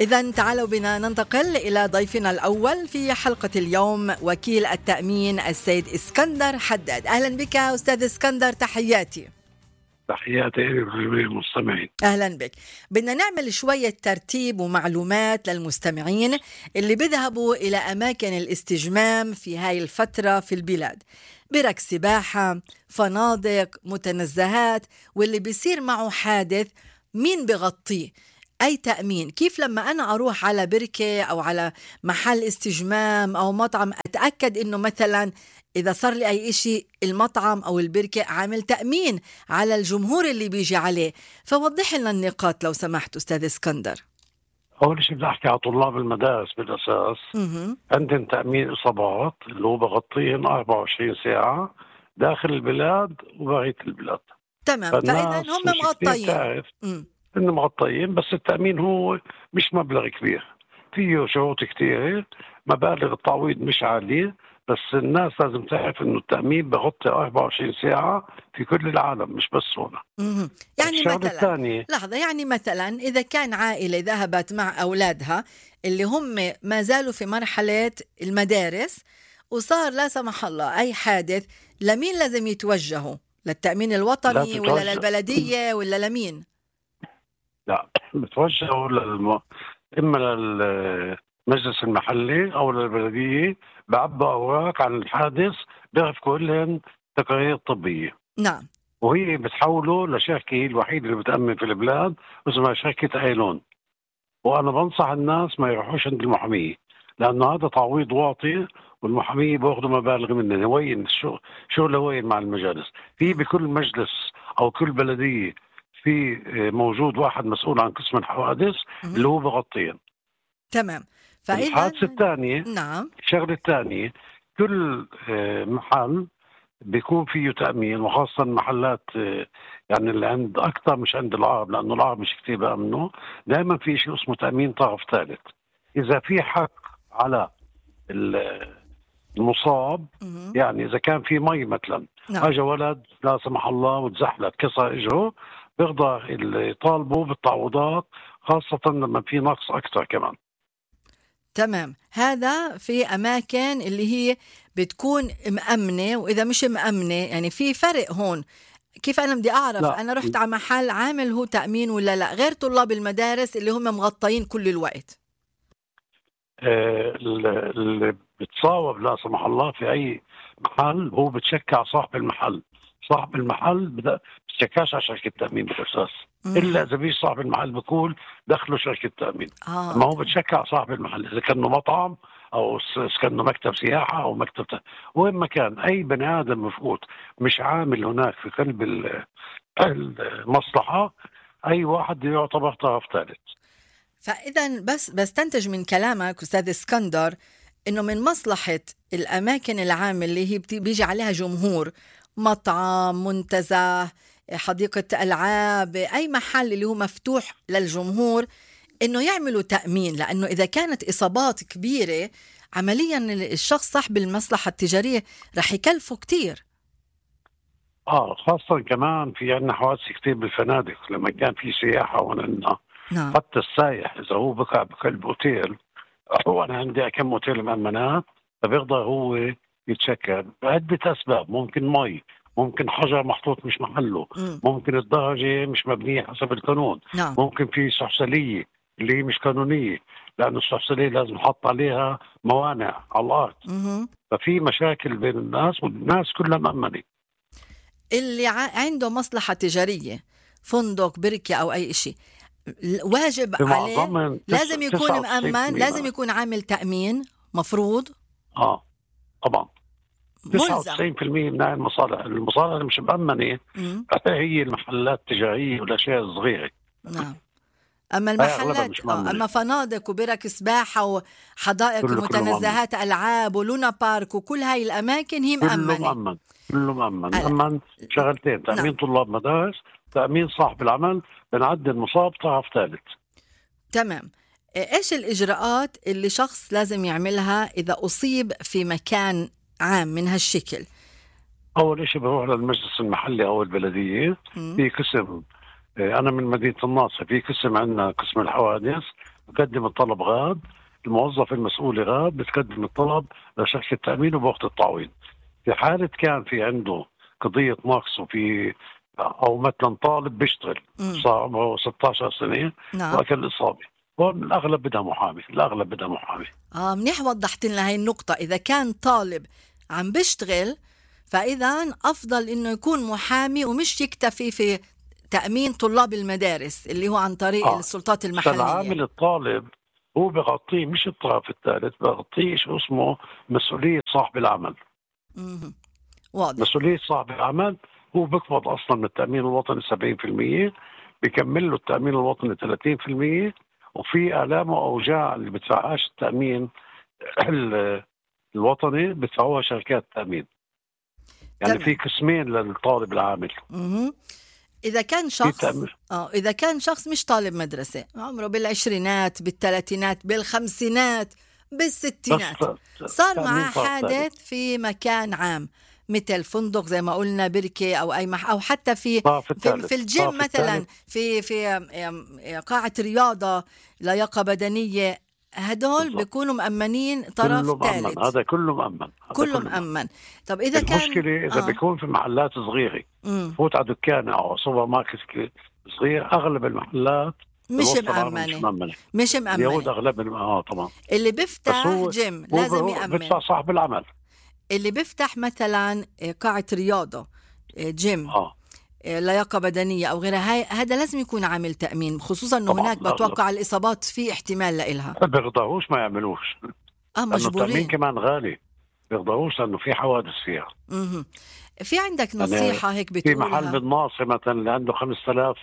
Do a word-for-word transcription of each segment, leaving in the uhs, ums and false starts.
إذن تعالوا بنا ننتقل إلى ضيفنا الأول في حلقة اليوم، وكيل التأمين السيد اسكندر حداد. أهلا بك أستاذ اسكندر، تحياتي. تحياتي للمستمعين. أهلا بك. بدنا نعمل شوية ترتيب ومعلومات للمستمعين اللي بيذهبوا إلى أماكن الاستجمام في هاي الفترة في البلاد، برك سباحة، فنادق، متنزهات، واللي بيصير معه حادث مين بغطيه؟ أي تأمين؟ كيف لما أنا أروح على بركة أو على محل استجمام أو مطعم أتأكد إنه مثلا إذا صار لي أي إشي المطعم أو البركة عامل تأمين على الجمهور اللي بيجي عليه؟ فوضح لنا النقاط لو سمحت أستاذ اسكندر. أول شيء بدي أحكي على طلاب المدارس بالأساس. م-م. عندهم تأمين إصابات اللي هو بغطيهم أربعة وعشرين ساعة داخل البلاد وبغية البلاد. تمام، فإذا هم مغطيين. إنه مغطيين، بس التأمين هو مش مبلغ كبير، فيه شروط كتيرة، مبالغ التعويض مش عالية، بس الناس لازم تعرف إنه التأمين بغطي أربعة وعشرين ساعة في كل العالم مش بس هنا. يعني مثلا لحظة، يعني مثلا إذا كان عائلة ذهبت مع أولادها اللي هم ما زالوا في مرحلة المدارس وصار لا سمح الله أي حادث، لمين لازم يتوجهوا؟ للتأمين الوطني ولا للبلدية ولا لمين؟ لا، بتوجهوا للم... إما للمجلس المحلي أو للبلدية، بعبوا أوراق عن الحادث، بيعرفوا لهم تقارير طبية. نعم. وهي بتحولوا لشركة الوحيدة اللي بتأمن في البلاد اسمها شركة ايلون. وأنا بنصح الناس ما يروحوش عند المحامية، لأنه هذا تعويض واطي، والمحامية بياخذوا مبالغ منه. وين شو شو لوين مع المجالس؟ في بكل مجلس أو كل بلدية في موجود واحد مسؤول عن قسم الحوادث اللي هو بغطيه. تمام. فإذا الحادثة الثانية، نعم، الشغلة الثانية، كل محل بيكون فيه تأمين، وخاصة محلات يعني اللي عند أكثر مش عند العرب، لأنه العرب مش كتير بأمنه. دائما في شيء اسمه تأمين طرف ثالث. إذا في حق على المصاب، م- يعني إذا كان في مي مثلا، نعم. أجا ولد لا سمح الله وتزحلق كسر إجره، بيقدر يطالبوا بالتعويضات، خاصة لما في نقص أكثر كمان. تمام. هذا في أماكن اللي هي بتكون مأمنة، وإذا مش مأمنة يعني في فرق هون. كيف أنا بدي أعرف لا. أنا رحت على محل عامل هو تأمين ولا لا، غير طلاب المدارس اللي هم مغطيين كل الوقت؟ آه اللي بتصاوب لا سمح الله في أي محل هو بتشكى صاحب المحل. صاحب المحل بدأ بتشكاش على شركة تأمين بالأساس، إلا إذا بيش صاحب المحل بقول دخلوا شركة تأمين. آه. ما هو بتشكى على صاحب المحل، إذا كانوا مطعم أو كانوا مكتب سياحة أو مكتب ت... وين ما كان أي بني آدم مفقود مش عامل هناك في قلب المصلحة، أي واحد يعتبر طرف ثالث. فإذا بس بستنتج من كلامك أستاذ اسكندر إنه من مصلحة الأماكن العامة اللي هي بيجي عليها جمهور، مطعم، منتزه، حديقة ألعاب، أي محل اللي هو مفتوح للجمهور، إنه يعملوا تأمين، لأنه إذا كانت إصابات كبيرة عمليا الشخص صاحب المصلحة التجارية رح يكلفه كتير. آه خاصة كمان في عنا حوادث كتير بالفنادق لما كان في سياحة وننا. نعم. حتى السايح إذا هو بقى بقلب أوتيل، هو أنا عندي كم أوتيل مأمنات، فبيقدر هو يتشكى بعدة أسباب. ممكن مي، ممكن حجر محطوط مش محله، م. ممكن الدرجة مش مبنية حسب القانون، نعم. ممكن في سحسلية اللي هي مش قانونية، لأنه السحسلية لازم حط عليها موانع على الأرض. م- ففي مشاكل بين الناس، والناس كلها مأمنة. اللي عنده مصلحة تجارية، فندق، بركة أو أي شيء، واجب عليه لازم يكون مأمن، لازم يكون عامل تأمين مفروض. آه طبعا تسعة وتسعين بالمئة من المصالح المصالح اللي مش مأمنة هي المحلات التجارية والأشياء الصغيرة. نعم. أما المحلات آه أما فنادق وبرك سباحة وحدائق ومتنزهات ألعاب ولونا بارك وكل هاي الأماكن هي مأمنة. كله مأمن، كله مأمن. أمن شغلتين، تأمين نعم. طلاب مدارس، تأمين صاحب العمل، بنعدي المصاب طرف ثالث. تمام. إيش الإجراءات اللي شخص لازم يعملها إذا أصيب في مكان عام من هالشكل؟ أول إشي بروح للمجلس المحلي أو البلدية. م. في قسم، أنا من مدينة الناصر، في قسم عندنا قسم الحوادث بقدم الطلب غاب، الموظف المسؤول غاب، بتقدم الطلب لشركة التأمين وبوقت التعويض. في حالة كان في عنده قضية نقص وفي أو مثلا طالب بيشتغل صار عمره ستة عشر سنة نعم. وأكل إصابة، هون الأغلب بدها محامي، الأغلب بدها محامي. آه منيح وضحت لنا هاي النقطة. إذا كان طالب عم بيشتغل فإذا أفضل إنه يكون محامي ومش يكتفي في تأمين طلاب المدارس اللي هو عن طريق آه. السلطات المحلية. فالعامل الطالب هو بغطيه مش الطرف الثالث، بغطيه شو اسمه مسؤولية صاحب العمل. مم. واضح. مسؤولية صاحب العمل هو بيقبض أصلا من التأمين الوطني سبعين بالمئة، بيكمل له التأمين الوطني ثلاثين بالمئة، وفي آلام وأوجاع اللي بدفعهاش التأمين الوطني بدفعوها شركات التأمين. يعني تمام. في قسمين للطالب العامل. مم. إذا كان شخص آه إذا كان شخص مش طالب مدرسة، عمره بالعشرينات بالثلاثينات بالخمسينات بالستينات، صار معاه حادث في مكان عام مثل فندق زي ما قلنا، بركة أو أي مح أو حتى في في, في الجيم مثلا، في في قاعة رياضة، لياقة بدنية، هدول بالضبط. بيكونوا مأمنين طرف ثالث. هذا كله مأمن، كله مأمن. طب إذا المشكلة كان المشكلة إذا آه. بيكون في محلات صغيرة، فوت على دكان أو سوبر ماركت صغير، أغلب المحلات مش مأمنة مش مأمنة مش مأمنة اليهود أغلب اه طبعا. اللي بيفتح جيم لازم يأمن، بيدفع صاحب العمل. اللي بيفتح مثلا قاعة رياضة، جيم، آه. لياقة بدنية أو غيرها، هاي هذا لازم يكون عامل تأمين، خصوصا أنه هناك بتوقع الإصابات في احتمال لإلها. ما بيقدروش ما يعملوش، اه مجبورين. التأمين كمان غالي، بيقدروش لأنه في حوادث فيها. مه. في عندك نصيحة يعني هيك بتقولها؟ في محل بالناصر مثلا اللي عنده خمسة آلاف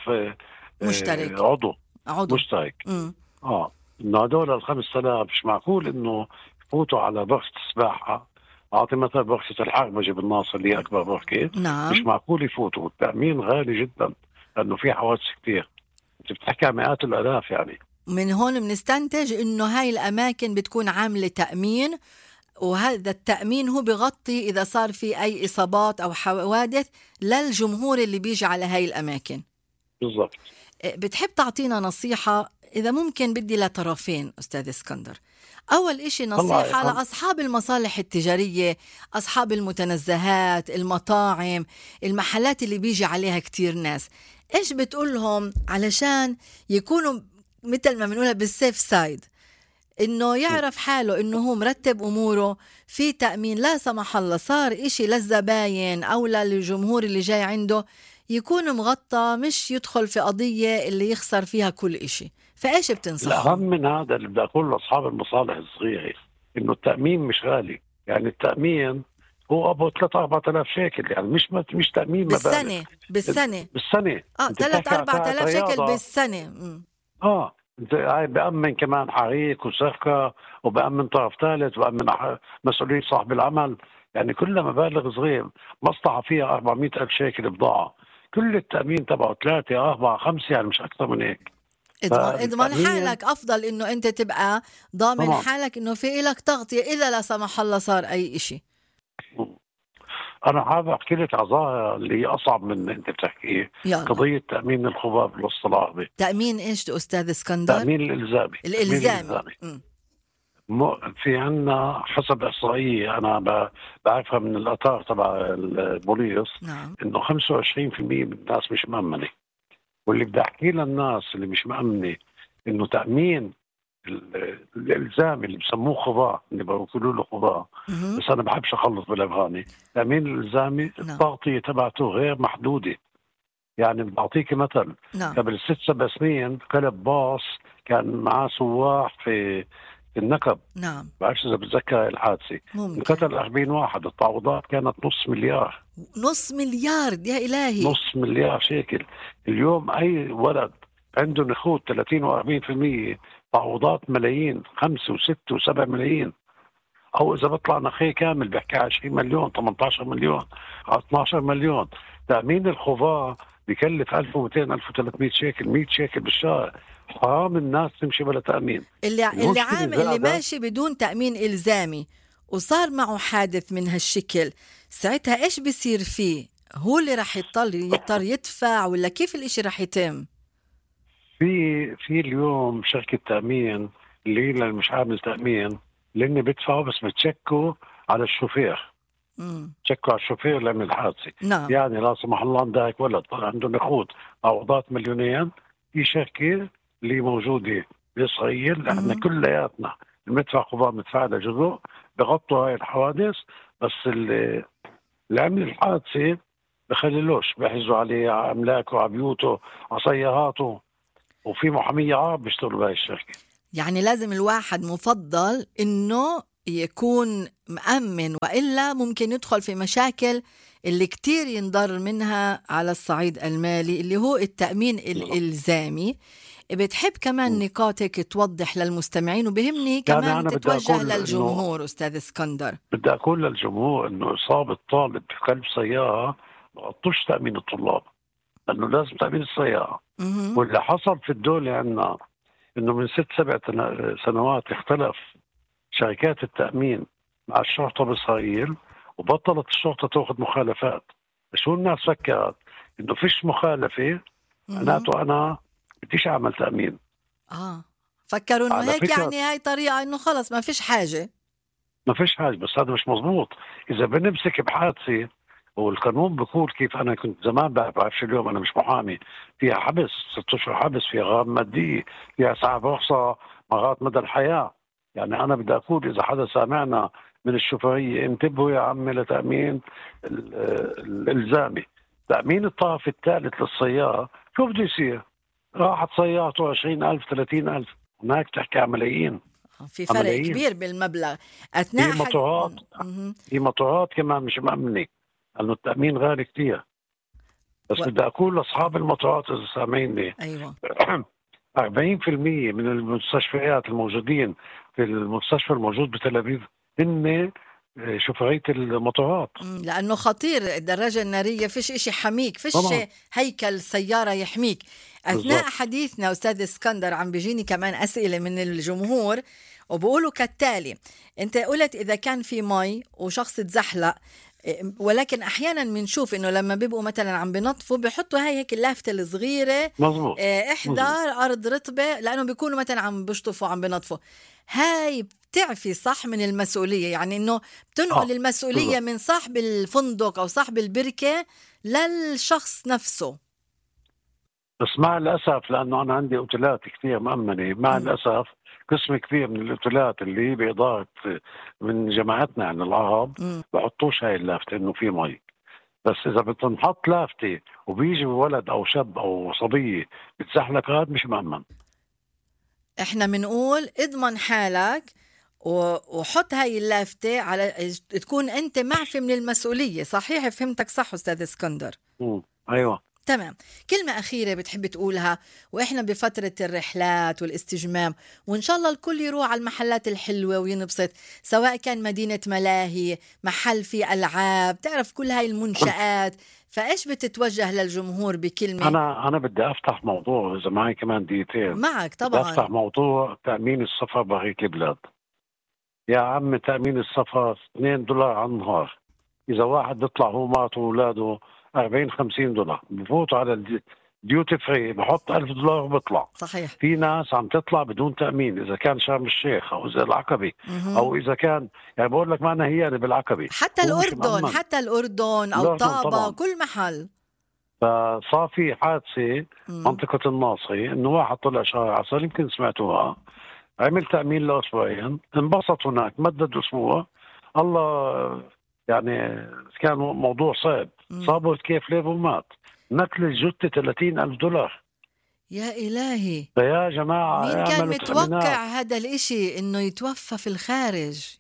مشترك عضو عضو مشترك مم. اه انه هدول ال خمسة آلاف مش معقول انه يفوتوا على بركة السباحة. أعطي مثلا بركة الحرمجة بالناصر اللي هي أكبر بركة. نعم. مش معقول يفوتوا، التأمين غالي جدا لأنه في حوادث كتير، أنت بتحكي عن مئات الآلاف. يعني من هون بنستنتج إنه هاي الأماكن بتكون عاملة تأمين، وهذا التأمين هو بغطي إذا صار في أي إصابات أو حوادث للجمهور اللي بيجي على هاي الأماكن. بالضبط. بتحب تعطينا نصيحة إذا ممكن؟ بدي لطرفين أستاذ اسكندر. أول إشي نصيحة لأصحاب المصالح التجارية، أصحاب المتنزهات، المطاعم، المحلات اللي بيجي عليها كتير ناس، إيش بتقول لهم علشان يكونوا مثل ما بنقولها بالسيف سايد، إنه يعرف حاله إنه هو مرتب أموره في تأمين، لا سمح الله صار إشي للزباين أو للجمهور اللي جاي عنده يكون مغطى، مش يدخل في قضية اللي يخسر فيها كل إشي. فإيش بتنصحهم؟ الأهم من هذا اللي بدي أقول لأصحاب المصالح الصغيرة إنه التأمين مش غالي. يعني التأمين هو أبو ثلاثة أربعة آلاف شيكل، يعني مش مش تأمين بالسنة مبالغ. بالسنة بالسنة آه ثلاثة أربعة آلاف شيكل بالسنة. م. آه انت بأمن كمان حريق وسرقة، وبأمن طرف ثالث، وبأمن مسؤولية صاحب العمل. يعني كلها مبالغ صغير. مصلحة فيها أربعمئة ألف شيكل بضاعة، كل التأمين تبعه ثلاثة أربعة خمسة، يعني مش أكثر من هيك. اضمن اضمن حالك، أفضل إنه أنت تبقى ضامن طبعا. حالك إنه في إلك تغطية إذا لا سمح الله صار أي إشي. أنا حابب أحكي لك على ظاهرة اللي هي أصعب من أنت بتحكيه، قضية تأمين الخبراء بالوسط العربي. تأمين إيش أستاذ اسكندر؟ تأمين الإلزامي. الإلزامي, الإلزامي. في عنا حسب إحصائية أنا بعرفها من الأطار تبع البوليس. نعم. إنه خمسة وعشرين بالمئة من الناس مش مأمنة. واللي بدي أحكي للناس اللي مش مأمنة إنه تأمين الإلزامي اللي بسموه خضاع، اللي بيقولوا له خضاع، بس أنا بحبش أخلص بالأفغاني. تأمين الإلزامي التغطية تبعته غير محدودة. يعني بعطيك مثل. نعم. قبل ست سبع سنين قلب باص كان معاه سواح في النكب. نعم. بعرفش إذا بتذكر الحادثة. انقتل أربعين واحد، التعويضات كانت نص مليار. نص مليار يا إلهي. نص مليار شيكل. اليوم أي ولد عنده نخوض ثلاثين وأربعين في المية تعويضات ملايين، خمسة وستة وسبع ملايين. أو إذا بطلع نخي كامل بحكي عشرين مليون، ثمانية عشر مليون، اثنا عشر مليون. تأمين الخضار بكلف ألف ومئتين ألف وثلاثمئة شيكل، مئة شيكل بالشهر. حرام الناس تمشي بلا تأمين. اللي اللي عام اللي ماشي بدون تأمين إلزامي وصار معه حادث من هالشكل، ساعتها إيش بيصير فيه؟ هو اللي راح يضطر يضطر يدفع ولا كيف الإشي راح يتم؟ في في اليوم شركة تأمين اللي هي اللي مش عامل تأمين، لأن بيدفعوا بس بتشكوا على الشوفير. مم. تشكوا على الشوفير اللي عمل الحادثة. نعم. يعني لا سمح الله عندك ولد طلع عنده نقود عوضات مليونين، في شركة اللي موجودة بإسرائيل، احنا مم. كلياتنا المدفع قضاء مدفع لها جزء بغطوا هاي الحوادث، بس اللي, اللي عمل الحادثة بخليلوش بيحجزوا عليه على أملاكه، على بيوته، على سياراته، وفي محامية عرب بيشتغلوا بهاي الشركة. يعني لازم الواحد مفضل إنه يكون مأمن، وإلا ممكن يدخل في مشاكل اللي كتير ينضر منها على الصعيد المالي، اللي هو التأمين الإلزامي. بتحب كمان نقاطك توضح للمستمعين، وبهمني يعني كمان أنا بدي تتوجه أقول إنه للجمهور أستاذ اسكندر. بدي أقول للجمهور إنه إصابة طالب في قلب سيارة ما غطوش تأمين الطلاب، لأنه لازم تأمين السيارة. مهم. واللي حصل في الدولة عندنا إنه من ست سبع تنا- سنوات اختلف شركات التأمين مع الشرطة بإسرائيل، وبطلت الشرطة تأخذ مخالفات. شو الناس فكرت؟ إنه فيش مخالفة مهم. معناته أنا بديش أعمل تأمين. آه فكروا إنه على هيك، فكرة يعني هاي طريقة إنه خلص ما فيش حاجة. ما فيش حاجة، بس هذا مش مزبوط. إذا بنمسك بحادثة والقانون بقول، كيف أنا كنت زمان بعرف، بعرفش اليوم، أنا مش محامي، فيها حبس ست أشهر حبس، فيها غرامة مادية، فيها سحب رخصة مرات مدى الحياة. يعني أنا بدي أقول إذا حدا سامعنا من الشوفيرية، انتبهوا يا عمي لتأمين ال- الإلزامي. تأمين الطرف الثالث للسيارة شو بده يصير؟ راحت سيارته عشرين ألف ثلاثين ألف، هناك تحكي عن ملايين. في عن فرق ملايين. كبير بالمبلغ هي أثناء حد... موتورات مهم. هي موتورات كمان مش مأمنة، لأنه التأمين غالي كتير. بس و... بدي أقول لأصحاب الموتورات إذا سامعيني، أيوة. أربعين بالمئة من المستشفيات الموجودين في المستشفى الموجود بتل أبيب هن شوفيرية الموتورات. مم، لأنه خطير الدراجة النارية، فيش إشي حميك، فيش طبعا. هيكل سيارة يحميك. أثناء بالضبط. حديثنا أستاذ اسكندر عم بيجيني كمان أسئلة من الجمهور، وبقولوا كالتالي: أنت قلت إذا كان في مي وشخص تزحلق، ولكن أحيانا بنشوف إنه لما بيبقوا مثلا عم بنطفوا بيحطوا هاي هيك اللافتة الصغيرة مظبوط. احذر أرض رطبة، لأنه بيكونوا مثلا عم بيشطفوا عم بنطفوا. هاي بتعفي صح من المسؤولية، يعني إنه بتنقل آه المسؤولية بالضبط. من صاحب الفندق أو صاحب البركة للشخص نفسه. بس مع الأسف، لأنه أنا عندي أوتيلات كثير مأمنة، مع م. الأسف قسم كبير من الأوتيلات اللي هي بإدارة من جماعتنا يعني العرب م. بحطوش هاي اللافتة إنه في مي. بس إذا بتنحط لافتة وبيجي ولد أو شاب أو صبية بتزحلق، هذا مش مأمن. احنا بنقول اضمن حالك وحط هاي اللافتة على تكون انت معفي من المسؤولية. صحيح فهمتك صح أستاذ اسكندر؟ مم. أيوة. تمام. كلمة أخيرة بتحب تقولها وإحنا بفترة الرحلات والاستجمام، وإن شاء الله الكل يروح على المحلات الحلوة وينبسط، سواء كان مدينة ملاهي، محل فيه ألعاب، تعرف كل هاي المنشآت، فإيش بتتوجه للجمهور بكلمة؟ أنا أنا بدي أفتح موضوع إذا معي كمان دقيقتين. معك بدي طبعا. أفتح موضوع تأمين السفر بقية البلاد. يا عم تأمين السفر اثنين دولار على النهار، إذا واحد بيطلع هو مراته وأولاده أربعين خمسين دولار، بفوتوا على الديوتي فري بحط ألف دولار وبطلع. صحيح. في ناس عم تطلع بدون تأمين، إذا كان شرم الشيخ أو إذا العقبة مهم. أو إذا كان، يعني بقول لك معنا هي بالعقبة، حتى هو مش الأردن، مأمن. حتى الأردن أو الأردن طابة، طبعا. كل محل. فصار في حادثة مم. منطقة الناصري، إنه واحد طلع شهر عسل، يمكن سمعتوها، عمل تأمين لأسبوعين، انبسط هناك، مدد أسبوع، الله يعني كان موضوع صعب، مم. صابه كيف ليف ومات، نقل الجثة ثلاثين ألف دولار. يا إلهي، فيا جماعة مين كان اعملوا متوقع تأمينات. هذا الإشي إنه يتوفى في الخارج؟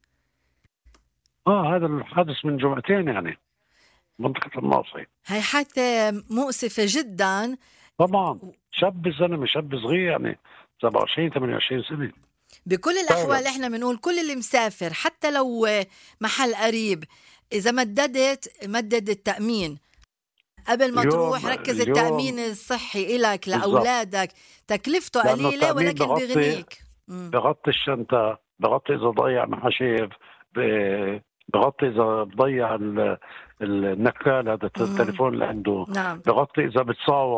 آه هذا الحادث من جمعتين يعني منطقة الناصري. هاي حتى مؤسفة جدا. طبعا شاب زلمة، شاب صغير يعني سبعة وعشرين ثمانية وعشرين سنة. بكل الأحوال إحنا بنقول كل اللي مسافر حتى لو محل قريب، إذا مددت مدد التأمين قبل ما تروح، ركز التأمين الصحي إلك لأولادك، تكلفته قليلة ولكن بغنيك. بغطي الشنطة، بغطي إذا ضيع محاشيف، بغطي إذا بضيع النكال هذا التليفون اللي عنده. نعم. بغطي إذا بتصاوب،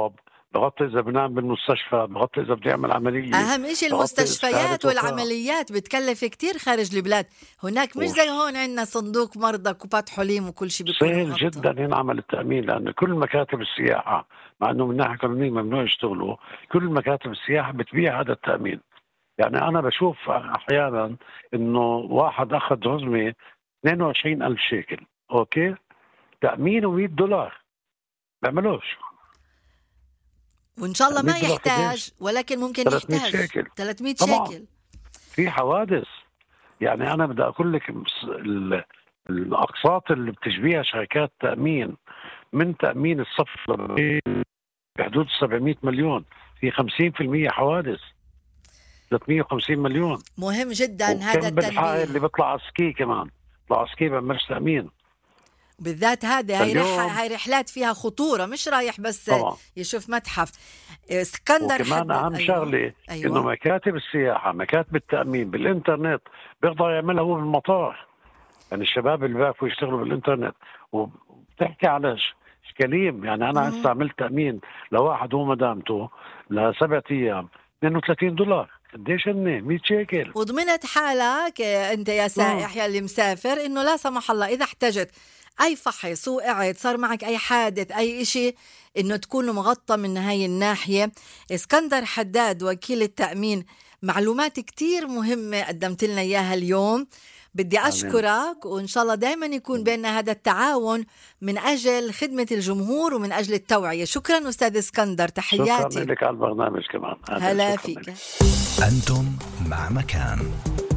بغطي إذا بنام بالمستشفى، بغطي إذا بدي أعمل عملية. أهم شيء المستشفيات والعمليات بتكلف كتير خارج البلاد، هناك مش زي هون عندنا صندوق مرضى كوبات حليم وكل شيء بيكون سهل جدا ينعمل التأمين، لأن كل مكاتب السياحة مع أنه من ناحية قانونية ممنوع يشتغلوا، كل مكاتب السياحة بتبيع هذا التأمين. يعني أنا بشوف أحيانا إنه واحد أخذ رزمة اثنين وعشرين ألف شيكل، أوكي، تأمينه مية دولار، بيعملوش. وإن شاء الله ما يحتاج، ولكن ممكن يحتاج شيكل. ثلاثمية شيكل. في حوادث. يعني أنا بدي أقول لك الأقساط اللي بتجبيها شركات تأمين من تأمين الصف بحدود سبعمية مليون، في خمسين بالمية حوادث، ثلاثمية وخمسين مليون. مهم جدا هذا التنبيه. اللي بيطلع على سكي كمان بيطلع على سكي بيعملش تأمين، بالذات هذا هاي, رح... هاي رحلات فيها خطورة، مش رايح بس طبعا يشوف متحف. اسكندر وكمان أهم أيوة. شغلة أيوة. إنه مكاتب السياحة مكاتب التأمين بالإنترنت بيقدر يعملها هو بالمطار. يعني الشباب اللي بيعرفوا يشتغلوا بالإنترنت وبتحكي على إشكاليم. يعني أنا هسه عملت تأمين لواحد هو مدامته لسبعة أيام اثنين وثلاثين دولار. قديش هن؟ مية شيكل. وضمنت حالك انت يا سائح يا اللي مسافر انه لا سمح الله اذا احتجت اي فحص وقعد صار معك اي حادث اي اشي انه تكون مغطى من هاي الناحية. اسكندر حداد وكيل التأمين، معلومات كتير مهمة قدمت لنا اياها اليوم. بدي أشكرك، وإن شاء الله دايما يكون بيننا هذا التعاون من أجل خدمة الجمهور ومن أجل التوعية. شكرا أستاذ اسكندر، تحياتي. شكرا لك على البرنامج كمان. هلا فيك. أنتم مع مكان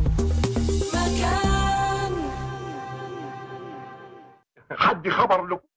مكان حد خبر له